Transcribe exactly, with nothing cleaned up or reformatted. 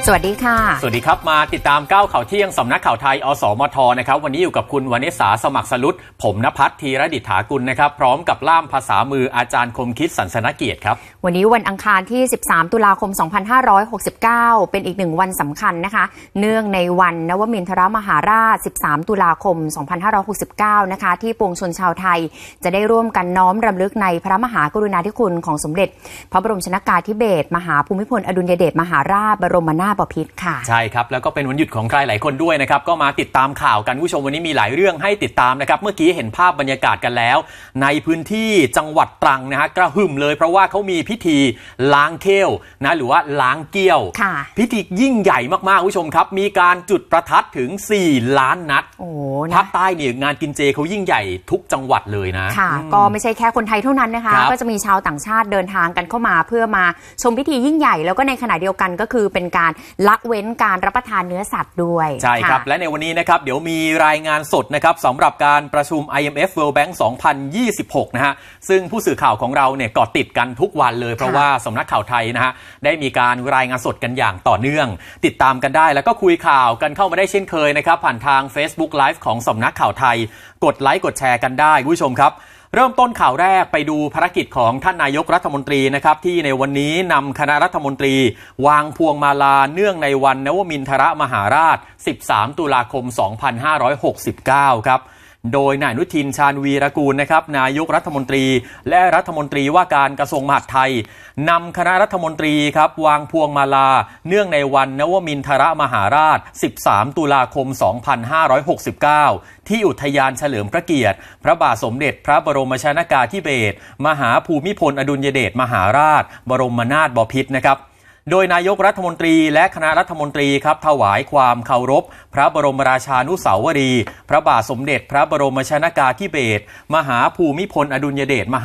สวัสดีค่ะสวัสดีครับมาติดตามก้าวข่าวเที่ยงสำนักข่าวไทยอสมทนะครับวันนี้อยู่กับคุณวณิษาสมัครสลุดผมณภัทรธีรดิษฐากุลนะครับพร้อมกับล่ามภาษามืออาจารย์คมคิดสันสนเกียรติครับวันนี้วันอังคารที่สิบสามตุลาคมสองพันห้าร้อยหกสิบเก้าเป็นอีกหนึ่งวันสำคัญนะคะเนื่องในวันนวมินทรมหาราชสิบสามตุลาคมสองพันห้าร้อยหกสิบเก้านะคะที่ปวงชนชาวไทยจะได้ร่วมกันน้อมรำลึกในพระมหากรุณาธิคุณของสมเด็จพระบรมชนกาธิเบศรมหาภูมิพลอดุลยเดชมหาราชบรมนาถบพิตรค่ะใช่ครับแล้วก็เป็นวันหยุดของใครหลายคนด้วยนะครับก็มาติดตามข่าวกันผู้ชมวันนี้มีหลายเรื่องให้ติดตามนะครับเมื่อกี้เห็นภาพบรรยากาศกันแล้วในพื้นที่จังหวัดตรังนะฮะกระหึ่มเลยเพราะว่าเขามีพิธีล้างเขี้ยวนะหรือว่าล้างเกี้ยวพิธียิ่งใหญ่มากๆผู้ชมครับมีการจุดประทัดถึงสี่ล้านนัดภาคใต้เนี่ยงานกินเจเขายิ่งใหญ่ทุกจังหวัดเลยนะค่ะก็ไม่ใช่แค่คนไทยเท่านั้นนะคะก็จะมีชาวต่างชาติเดินทางกันเข้ามาเพื่อมาชมพิธียิ่งใหญ่แล้วก็ในขณะเดียวกันก็คือเป็นการละเว้นการรับประทานเนื้อสัตว์ด้วยใช่ครับและในวันนี้นะครับเดี๋ยวมีรายงานสดนะครับสำหรับการประชุม ไอ เอ็ม เอฟ World Bank สองพันยี่สิบหกนะฮะซึ่งผู้สื่อข่าวของเราเนี่ยเกาะติดกันทุกวันเลยเพราะว่าสำนักข่าวไทยนะฮะได้มีการรายงานสดกันอย่างต่อเนื่องติดตามกันได้แล้วก็คุยข่าวกันเข้ามาได้เช่นเคยนะครับผ่านทาง Facebook Live ของสำนักข่าวไทยกดไลค์กดแชร์กันได้ผู้ชมครับเริ่มต้นข่าวแรกไปดูภารกิจของท่านนายกรัฐมนตรีนะครับที่ในวันนี้นำคณะรัฐมนตรีวางพวงมาลาเนื่องในวันนวมินทรมหาราชสิบสามตุลาคมสองพันห้าร้อยหกสิบเก้าครับโดยนายอนุทินชาญวีรกูลนะครับนายกรัฐมนตรีและรัฐมนตรีว่าการกระทรวงมหาดไทยนำคณะรัฐมนตรีครับวางพวงมาลาเนื่องในวันนวมินทรมหาราชสิบสามตุลาคมสองพันห้าร้อยหกสิบเก้าที่อุทยานเฉลิมพระเกียรติพระบาทสมเด็จพระบรมชนกาธิเบศรมหาภูมิพลอดุลยเดชมหาราชบรมนาถบพิตรนะครับโดยนายกรัฐมนตรีและคณะรัฐมนตรีครับถวายความเคารพพระบรมราชานุสาวรีย์พระบาทสมเด็จพระบรมชนกาธิเบศรมหาภูมิพลอดุลยเดชมหา